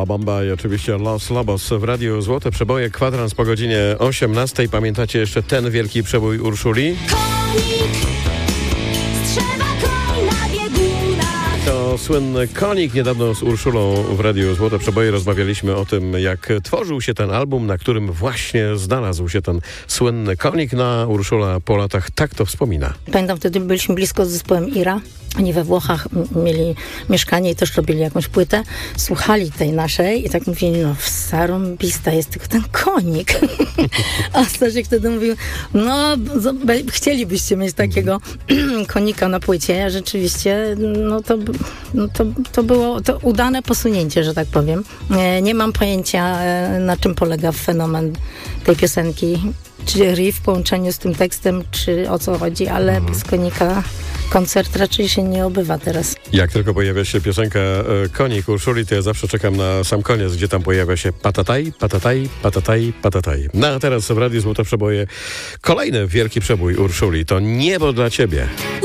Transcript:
La Bamba i oczywiście Los Lobos w Radiu Złote Przeboje, kwadrans po godzinie 18. Pamiętacie jeszcze ten wielki przebój Urszuli? Konik, strzela koń na biegunach. To słynny Konik. Niedawno z Urszulą w Radiu Złote Przeboje rozmawialiśmy o tym, jak tworzył się ten album, na którym właśnie znalazł się ten słynny Konik. Na Urszula po latach tak to wspomina. Pamiętam, wtedy byliśmy blisko z zespołem Ira. Oni we Włochach mieli mieszkanie i też robili jakąś płytę. Słuchali tej naszej i tak mówili, no zarąbista jest tylko ten Konik. A Stasiek wtedy mówił, no chcielibyście mieć takiego konika na płycie. Ja rzeczywiście, to było to udane posunięcie, że tak powiem. Nie mam pojęcia, na czym polega fenomen tej piosenki. Czy riff w połączeniu z tym tekstem, czy o co chodzi, ale bez konika koncert raczej się nie obywa teraz. Jak tylko pojawia się piosenka Konik Urszuli, to ja zawsze czekam na sam koniec, gdzie tam pojawia się patataj, patataj, patataj, patataj. No a teraz w Radiu Złote Przeboje kolejny wielki przebój Urszuli. To Niebo dla ciebie.